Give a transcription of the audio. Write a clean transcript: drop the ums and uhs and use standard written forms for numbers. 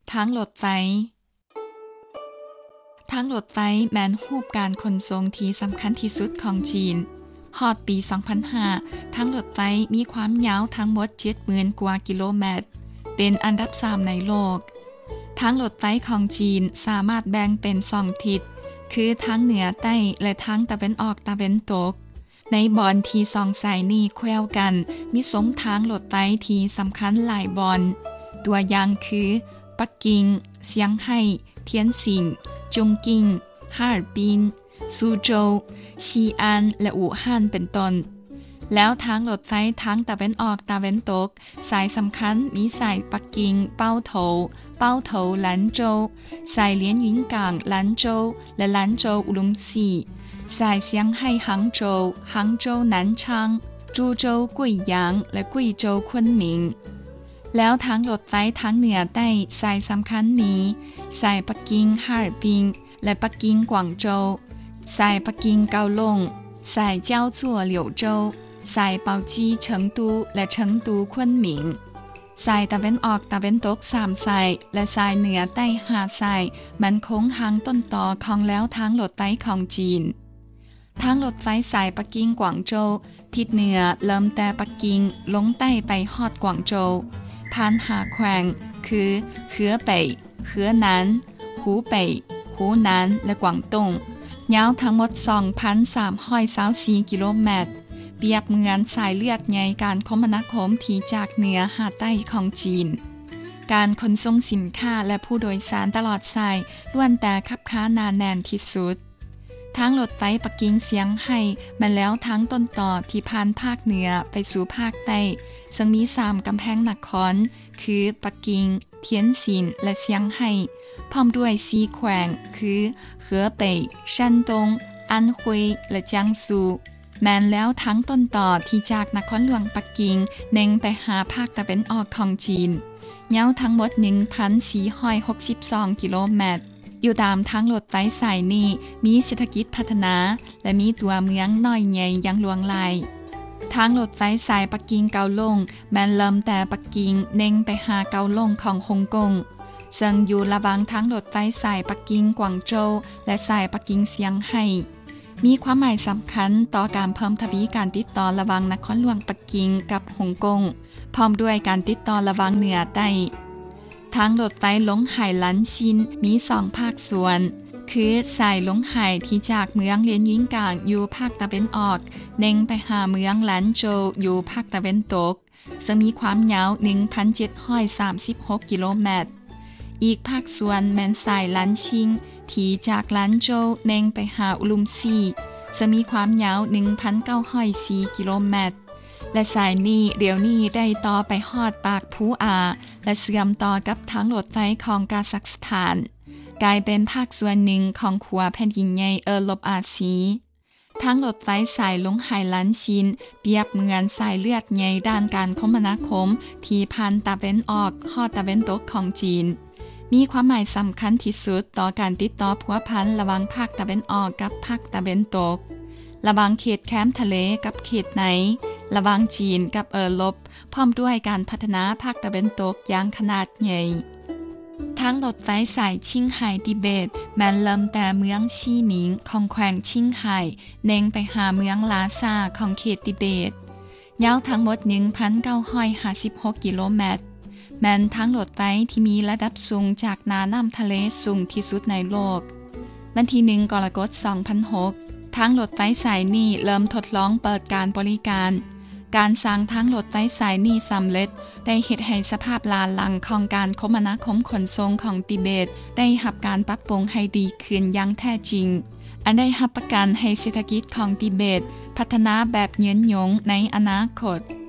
ทางรถไฟทางรถไฟแม่นรูปการขนส่งที่สำคัญที่สุดของจีนฮอดปี 2005 ทางรถไฟมีความยาวทั้งหมด 70,000 กว่ากิโลเมตรเป็นอันดับ 3 ในโลกทางรถไฟของจีนสามารถแบ่งเป็น2ทิศคือทางเหนือใต้และทางตะวันออกตะวันตกในบอนที่2สายนี้แขวกันมีสมทางรถไฟที่สำคัญหลายบอนตัวอย่างคือปักกิ่งเซี่ยงไฮ้เทียนซินจงกิ้งฮาร์บินซูโจวซีอานและอู่ฮั่นเป็นต้นแล้วทางรถไฟทางตะวันออกตะวันตกสายสำคัญมีสายปักกิ่งเป้าโถหลันโจวสายเลียนหวิงกางหลันโจวและหลันโจวอุลุมซีสายเซี่ยงไฮ้หางโจวนันชางจูโจวกุยหยางและกุยโจวควนหมิงแล้วทางรถไฟทางเหนือใต้สายสำคัญมีสายปักกิ่งฮาร์บินและปักกิ่งกวางโจวสายปักกิ่งเกาหลงสายเจ้าจั่วเหลียวโจวสายเปาจีเฉิงตูและเฉิงตูควนหมิงสายตะวันออกตะวันตก3สายและสายเหนือใต้5สายมันคงหางต้นตอของแล้วทางรถไฟของจีนทางรถไฟสายปักกิ่งกวางโจวทิศเหนือเริ่มแต่ปักกิ่งลงใต้ไปฮอดกวางโจวผ่าน5แขวงคือเขือเป่ยเขือหนานหูเป่ยหูหนานและกวางตงยาวทั้งหมด 2,324 กิโลเมตรเปรียบเหมือนสายเลือดใหญ่การคมนาคมที่จากเหนือหาใต้ของจีนการขนส่งสินค้าและผู้โดยสารตลอดสายล้วนแต่คับค้าหนาแน่นที่สุดทางรถไฟปักกิ่งเซี่ยงไฮ้มาแล้วทั้งต้นต่อที่ผ่านภาคเหนือไปสู่ภาคใต้ซึ่งมี3กำแพงนครคือปักกิ่งเทียนซินและเซี่ยงไฮ้พร้อมด้วย4แขวงคือเหอเป่ยชันตงอันฮุยและจิางซูแม้นแล้วทั้งต้นต่อที่จากนครหลวงปักกิ่งเน่งไปหาภาคตะวันออกของจีนยาวทั้งหมด 1,462 กิโลเมตรอยู่ตามทางรถไฟสายนี้มีเศรษฐกิจพัฒนาและมีตัวเมืองน้อยใหญ่ยังหลวงหลายทางรถไฟสายปักกิ่งเกาหลงแม้นเริ่มแต่ปักกิ่งเน่งไปหาเกาหลงของฮ่องกงซึ่งอยู่ระหว่างทางรถไฟสายปักกิ่งกวางโจวและสายปักกิ่งเซี่ยงไฮ้มีความหมายสำคัญต่อการเพิ่มทวีการติดต่อระหว่างนครหลวงปักกิ่งกับฮ่องกงพร้อมด้วยการติดต่อระหว่างเหนือใต้ทางรถไฟหลงไห่หลันชินมี2ภาคส่วนคือสายหลงไห่ที่จากเมืองเลียนหวิงกางอยู่ภาคตะวันออกเน่งไปหาเมืองหลันโจวอยู่ภาคตะวันตกซึ่งมีความยาว 1,736 กิโลเมตรอีกภาคส่วนแม่นสายหลันชิงที่จากหลันโจวเน่งไปหาอุลุมซีซึ่งมีความยาว 1,904 กิโลเมตรและสายนี้เดี๋ยวนี้ได้ต่อไปฮอดปากพูอาและเชื่อมต่อกับทางรถไฟของกาซัคสถานกลายเป็นภาคส่วนหนึ่งของขัวแผ่นดินใหญ่ลบอาซีทางรถไฟสายหลงไห่หลันชินเปรียบเหมือนสายเลือดใหญ่ด้านการคมนาคมที่ผ่านตะวันออกฮอดตะวันตกของจีนมีความหมายสำคัญที่สุดต่อการติดต่อพัวพันระหว่างภาคตะวันออกกับภาคตะวันตกระหว่างเขตแคมป์ทะเลกับเขตไหนระหว่างจีนกับลบพร้อมด้วยการพัฒนาภาคตะวันตกอย่างขนาดใหญ่ทางรถไฟสายชิงไห่ทิเบตแม้นเริ่มแต่เมืองชีหนิงของแขวงชิงไห่เน่งไปหาเมืองลาซาของเขตทิเบตยาวทั้งหมด 1,956 กิโลเมตรแม้นทางรถไฟที่มีระดับสูงจากหน้าน้ำทะเลสูงที่สุดในโลกวันที่1 กรกฎาคม 2006ทางรถไฟสายนี้เริ่มทดลองเปิดการบริการสร้างทางรถไฟสายนี้สำเร็จได้เฮ็ดให้สภาพลานหลังของการคมนาคมขนส่งของทิเบตได้รับการปรับปรุงให้ดีขึ้นอย่างแท้จริงอันได้รับประกันให้เศรษฐกิจของทิเบตพัฒนาแบบยืนยงในอนาคต